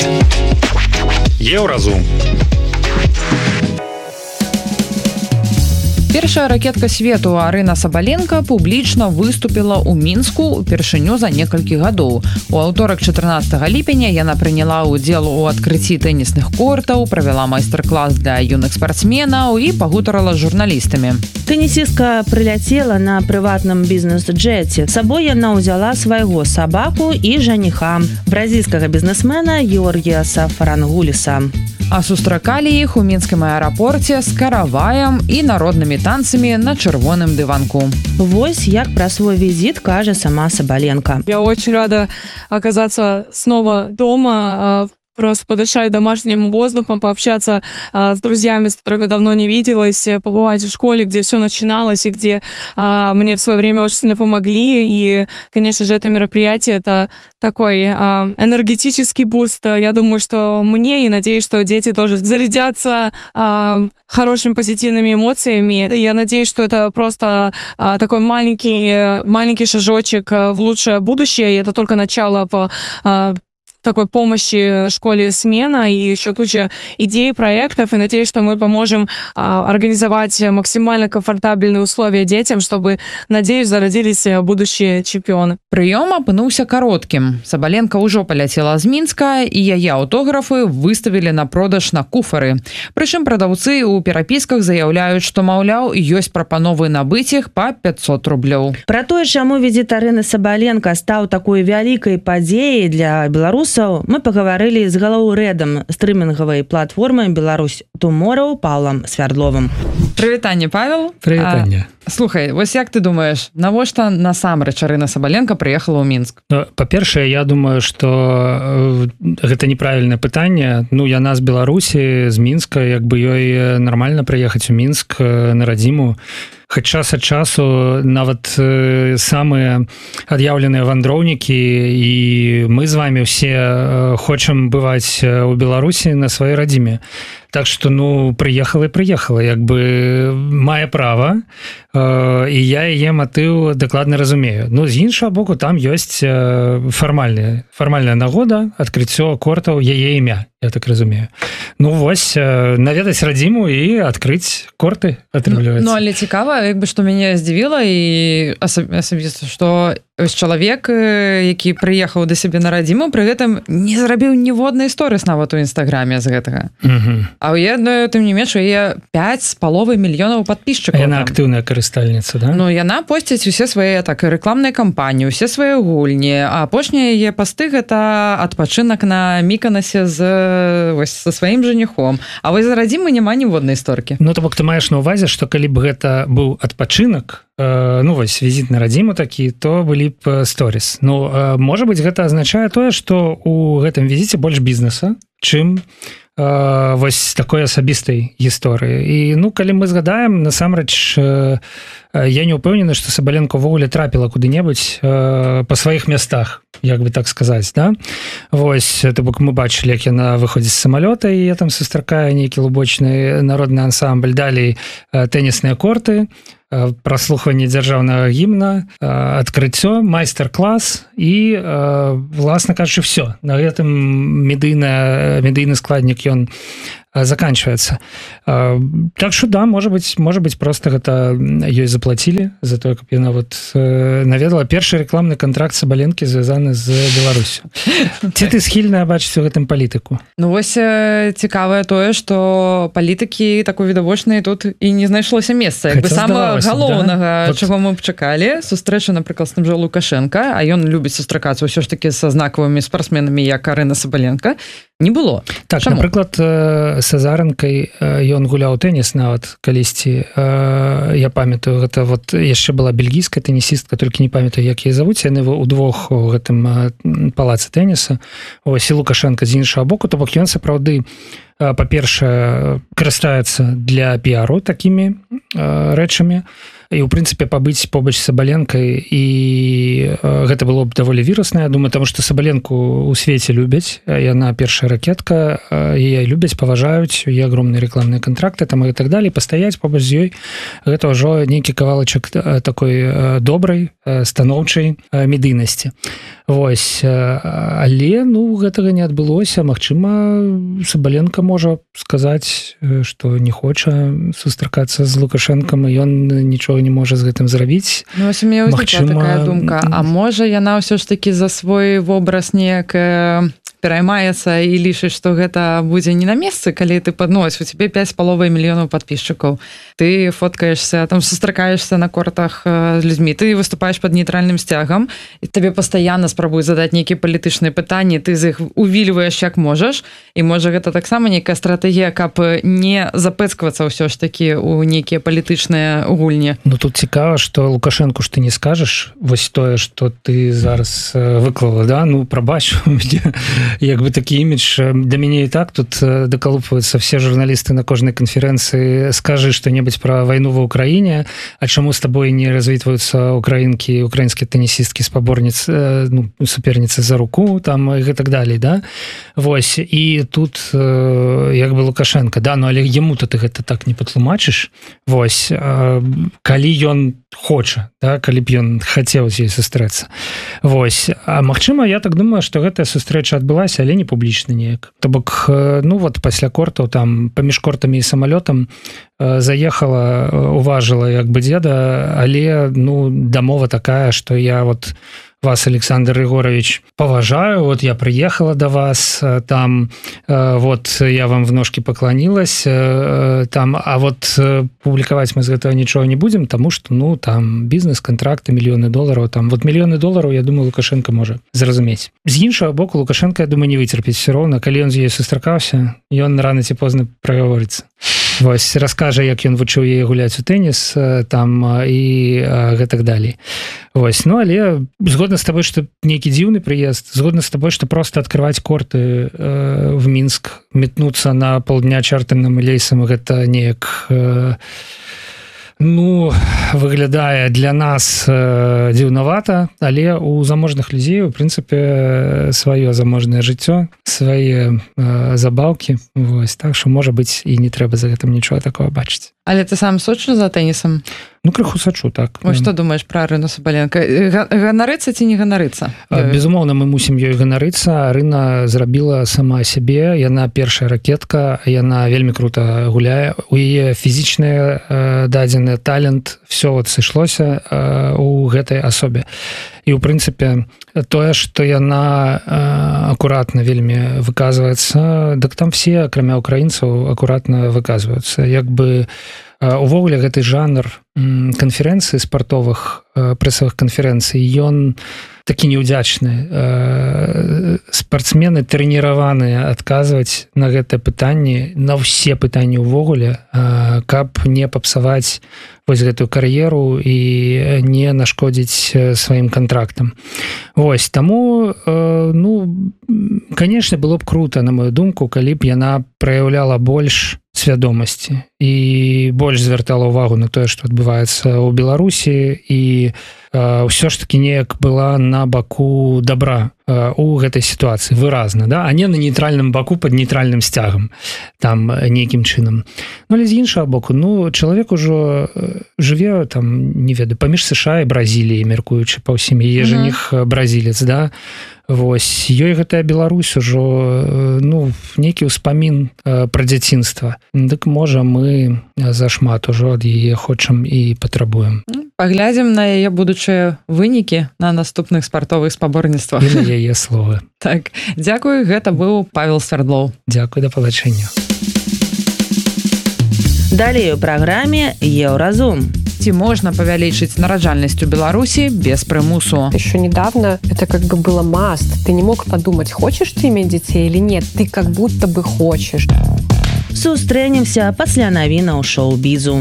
Еўразум. Першая ракетка свету Арына Сабаленка публічна выступіла ў Мінску упершыню за некалькі гадоў. У аўторак 14 ліпеня яна прыняла ўдзел у адкрыцці тэнісных кортаў, правяла майстар-клас для юных спартсменаў і пагутарала з журналістамі. Тэнісістка прыляцела на прыватным бізнес-джеце. З сабой яна ўзяла свайго сабаку і жаніха, бразільскага бізнесмена Георгіаса Фарангуліса. А сустракалі іх у мінскім аэрапорце з караваем і народнымі танцамі на чырвоным дыванку. Вось як пра свой візит кажа сама Сабаленка. Я очень рада оказаться снова дома, просто подышать домашним воздухом, пообщаться с друзьями, с которыми давно не виделась, побывать в школе, где все начиналось и где мне в свое время очень сильно помогли. И, конечно же, это мероприятие, это такой энергетический буст. Я думаю, что мне, и надеюсь, что дети тоже зарядятся хорошими позитивными эмоциями. Я надеюсь, что это просто такой маленький шажочек в лучшее будущее, и это только начало по такой помощи школе «Смена» и еще куча идей, проектов. И надеюсь, что мы поможем организовать максимально комфортабельные условия детям, чтобы, надеюсь, зародились будущие чемпионы. Прыём апынуўся кароткім. Сабаленка ўжо паляцела з Мінска, і яе аўтографы выставілі на продаж на куфары. Прычым прадаўцы ў перапісках заяўляюць, што, маўляў, ёсць прапановы набыць іх па 500 рублёў. Пра тое, чаму візіт Арыны Сабаленка стаў такой вялікай падзеяй для беларусаў, мы пагаварылі з галоўрэдам стрымінгавай платформы «Беларусь Туморроу» Паўлам Свярдловым. Прывітанне, Павел. Прывітанне. Слухай, вось як ты думаеш, навошта насамрэч Арына Сабаленка прыехала ў Мінск? Па-першае, я думаю, што гэта неправільнае пытанне. Яна з Беларусі, з Мінска, як бы ёй нармальна прыехаць у Мінск на радзіму. Хоць час ад часу нават самыя ад'яўленыя вандроўнікі, і мы з вами ўсе хочам бываць у Беларусі на сваёй радзіме. Так што, прыехала, як бы мае права, і я яе матыў дакладна разумею. З іншага боку, там ёсць фармальная нагода, адкрыццё кортаў, яе імя, я так разумею. Вось, наведаць радзіму і адкрыць корты атрымліваецца. Але цікава, як бы, што мяне здзівіла, і асабіста, што чалавек, які прыехаў да сябе на радзіму, пры гэтым не зрабіў ніводнай сторыс нават у інстаграме з гэтага. А ў яе, тым не менш, у яе 5,5 мільёнаў падпісчыкаў. Яна актыўная карыстальніца, да? Яна посціць усе свае рэкламныя кампаніі, усе свае гульні, а апошнія яе пасты гэта адпачынак на Міканасе са сваім жаніхом. А вось за радзімы няма ніводнай сторкі. То бок ты маеш на ўвазе, што калі б гэта быў адпачынак, вось візіт на радзіму такі, то былі б сторіс. Можа быць, гэта азначае тое, што у гэтым візіце больш бізнеса, чым вось такой асабістай гісторыі. І калі мы згадаем, насамрэч я не ўпэўнены, што Сабаленка ўвогуле трапіла куды-небудзь па сваіх мястах, як бы так сказаць, да? Вось, то бок мы бачылі, як яна выходзіць з самалёта, і я там сустракаю нейкі лубочны народны ансамбль, далей тэнісныя корты, праслухванне дзяржаўнага гімна, адкрыццё, майстар-клас і, власна кажучы, все. На гэтым медыйны складнік ён заканчивается. Так что да, может быть просто гэта ёй заплатілі за тое, каб яна наведала першы рэкламны кантракт Сабаленкі, звязаны з Беларусю. Ці ты схільная бачыць у гэтым палітыку? Вось цікавае тое, што палітыкі такой відавочнай тут і не знайшлося месца. Як бы самага галоўнага, чаго мы б чакалі, сустрэча, напрыклад, з тым жа Лукашенка, а ён любіць сустракацца ўсё ж такі са знакавымі спартсменамі, як Арына Сабаленка, не было. Так, напрыклад, са Заранкай ён гуляў тэніс нават калісьці. Я памятаю, гэта яшчэ была бельгійская тэнісістка, толькі не памятаю, як яе завуць, яны удвох у гэтым палацы тэніса. Ось і Лукашенка з іншага боку, то бок ён сапраўды па-першае, карыстаецца для піару такімі рэчамі, і ў прынцыпе пабыць побач з Сабаленкай, і гэта было б даволі вірусна, я думаю, таму што Сабаленку ў свеце любяць, яна першая ракетка, яе любяць, паважаюць, у яе агромныя рэкламныя кантракты там і так далей, пастаяць побач з ёй, гэта ўжо нейкі кавалачак такой добрай, станоўчай медыйнасці. Вось, але гэтага не адбылося. Магчыма, Сабаленка можа сказаць, што не хоча сустракацца з Лукашэнкам, і ён нічога не можа з гэтым зрабіць. У мяне ўзнікла такая думка, а можа яна ўсё ж такі за свой вобраз неяк пераймаецца і лічыць, што гэта будзе не на месцы, калі ты паднось, у цябе 5,5 мільёнаў падпісчыкаў, ты фоткаешься, там сустракаешься на кортах з людзьмі, ты выступаеш пад нейтральным сцягам, і табе пастаянна спрабуюць задаць нейкія палітычныя пытанні, ты з іх увільваеш як можаш, і можа гэта таксама нейкая стратэгія, каб не запэцквацца ўсё ж такі ў нейкія палітычныя гульні. Тут цікава, што Лукашэнку ж ты не скажаш вось тое, што ты зараз выклала, да? Прабач, як бы такі імідж да мяне і так тут дакалупваюцца все журналісты на кожнай канферэнцыі, скажы што-небудзь пра вайну ва Ўкраіне, а чаму з табой не развітваюцца украінкі, украінскія тэнісісткі спаборніцы, суперніцы за руку там і гэтак далей, да? Вось, і тут як бы Лукашенко, да, але яму-то ты гэта так не патлумачыш. Вось, калі ён хоча, да, калі б ён хацеў з ёй сустрэцца. Вось, а магчыма, я так думаю, што гэтая сустрэча адбылася, але не публічна неяк. То бок, пасля кортаў, там, паміж кортамі і самалётам заехала, уважыла як бы дзеда, але, дамова такая, што я вас, Александр Егорович, поважаю, я приехала до вас, там, я вам в ножки поклонилась, там, а публиковать мы з гэтага нічого не будем, тому что, там, бізнес-контракты, мільёны долараў, там, мільёны долараў, я думаю, Лукашенко можа зразумець. З іншага боку, Лукашенко, я думаю, не выцерпіць все роўна, калі ён з ёй сустракаўся, ён рано ці позна прагаворыцца. Вось, раскажа, як ён вучыў яе гуляць у тэніс, там, і гэтак далей. Вось, але згодна з табой, што нейкі дзіўны прыезд, згодна з табой, што проста адкрываць корты в Мінск, метнуцца на паўдня чартэрным лейсам, гэта неяк выглядае для нас дзіўнавата, але у заможных людзей, у прынцыпе, сваё заможнае жыццё, свае забаўкі, вось, так што, можа быць, і не трэба за гэтым нічога такого бачыць. Але ты сам сочыш за тэнісам? Крыху сачу, так. Што думаеш пра Арыну Сабаленко? Ганарыцца ці не ганарыцца? Безумоўна, мы мусім ёй ганарыцца. Арына зрабіла сама сябе, яна першая ракетка, яна вельмі крута гуляе, у яе фізічныя дадзеныя, талент, все сышлося у гэтай асобе. І ў прынцыпе тое, што яна акуратна вельмі выказваецца, дык там все, акрамя украінцаў, акуратна выказваюцца. Як бы увогуле гэты жанр канферэнцыі спартовых, прэсавых канферэнцый, ён такі неўдзячны. Спартсмены трэніраваныя адказваць на гэтыя пытанні, на ўсе пытанні ўвогуле, каб не папсаваць вось гэтую кар'еру і не нашкодзіць сваім кантрактам. Вось, таму, канешне, было б круто, на мою думку, калі б яна праяўляла больш свядомасці і больш звяртала ўвагу на тое, што адбываецца ў Беларусі, і ўсё ж такі неяк была на баку добра у гэтай сітуацыі, выразна, да? А не на нейтральным баку пад нейтральным сцягам, там, нейкім чынам. Але з іншага боку, чалавек ужо жыве, там, не ведаю, паміж США і Бразіліяй, мяркуючы па ўсім, яе жаніх бразілец, да? Вось, ёй гэтая Беларусь ужо, нейкі ўспамін пра дзяцінства. Дык, можа, мы зашмат ужо ад яе хочам і патрабуем. Паглядзім на яе будучыя вынікі на наступных спартовых спаборніцтвах. І на яе словы. Так, дзякуй, гэта быў Павел Свердлоў. Дзякуй, да пабачэння. Далей у праграме Еўразум. Ці можна павялічыць нараджальнасць у Беларусі без прымусу? Еще недавно это как бы было must. Ты не мог подумать, хочешь ты иметь детей или нет. Ты как будто бы хочешь. Сустрэнемся пасля навінаў шоу-бізу.